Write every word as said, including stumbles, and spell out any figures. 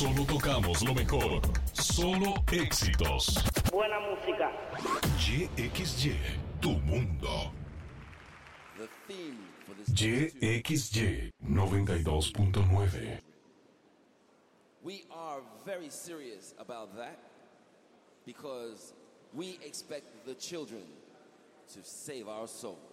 Solo tocamos lo mejor. Solo éxitos. Buena música. Y X Y, tu mundo. Y X Y noventa y dos punto nueve. We are very serious about that because we expect the children to save our soul.